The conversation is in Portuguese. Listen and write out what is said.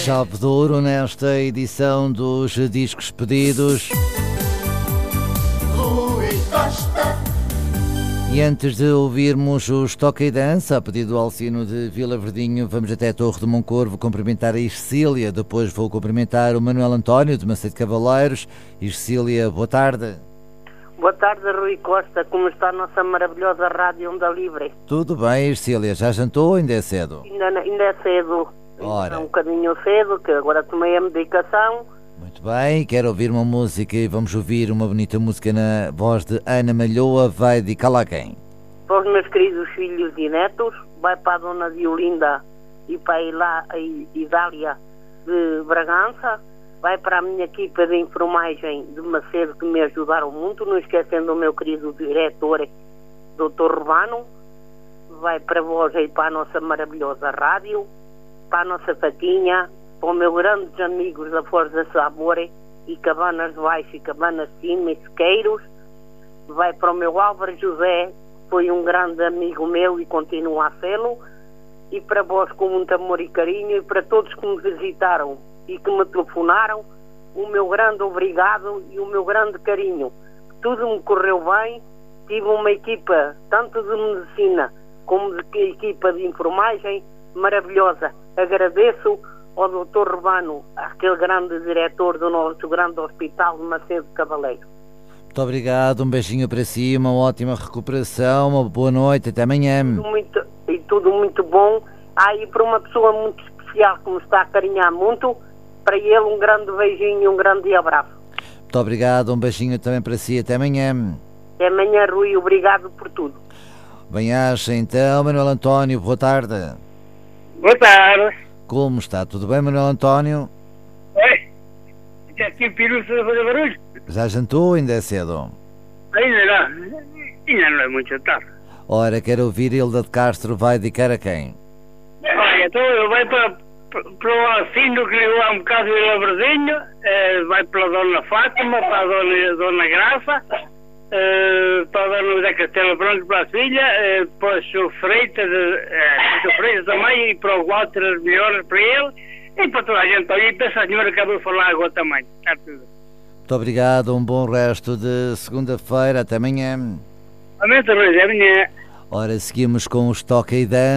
Chave de ouro nesta edição dos Discos Pedidos. Rui Costa. E antes de ouvirmos os Toca e Dança, a pedido do Alcino de Vila Verdinho, vamos até a Torre de Moncorvo cumprimentar a Ercília. Depois vou cumprimentar o Manuel António de Macedo Cavaleiros. Ercília, boa tarde. Boa tarde, Rui Costa. Como está a nossa maravilhosa rádio Onda Livre? Tudo bem, Ercília. Já jantou ou ainda é cedo? Ainda é cedo. Ora. É um bocadinho cedo, que agora tomei a medicação. Muito bem, quero ouvir uma música e vamos ouvir uma bonita música na voz de Ana Malhoa. Vai dedicá-la a quem? Para os meus queridos filhos e netos, vai para a dona Violinda e para a Idália de Bragança, vai para a minha equipa de enfermagem de Macedo, que me ajudaram muito, não esquecendo o meu querido diretor, Dr. Urbano, vai para vós e para a nossa maravilhosa rádio, para a nossa Fatinha, para os meus grandes amigos da Força Sabore e Cabanas de Baixo e Cabanas de Cima e Sequeiros, vai para o meu Álvaro José, que foi um grande amigo meu e continua a sê-lo, e para vós com muito amor e carinho, e para todos que me visitaram e que me telefonaram, o meu grande obrigado e o meu grande carinho. Tudo me correu bem, tive uma equipa tanto de medicina como de equipa de enfermagem maravilhosa. Agradeço ao Dr. Urbano, aquele grande diretor do nosso grande hospital de Macedo Cavaleiro. Muito obrigado, um beijinho para si, uma ótima recuperação, uma boa noite, até amanhã. Tudo muito bom. E para uma pessoa muito especial que me está a acarinhar muito, para ele um grande beijinho e um grande abraço. Muito obrigado, um beijinho também para si, até amanhã. Até amanhã, Rui, obrigado por tudo. Bem-aja então, Manuel António, boa tarde. Boa tarde. Como está? Tudo bem, Manuel António? Oi, já tive peruça a fazer barulho? Já jantou ou ainda é cedo? Ainda não é muito tarde. Ora, quero ouvir Hilda de Castro, vai dedicar a quem? Olha, então eu vai para o Alcino, que ligou há um bocado de Lavrezinho, vai para a Dona Fátima, para a Dona Graça, para a Dona José Castelo Branco, para a filha, para o Freitas também, e para o Walter, as melhores para ele, e para toda a gente. E para essa senhora que acabou de falar agora também. Está tudo. Muito obrigado, um bom resto de segunda-feira, até amanhã. Amanhã, amanhã. Ora, seguimos com os Toca e Dança.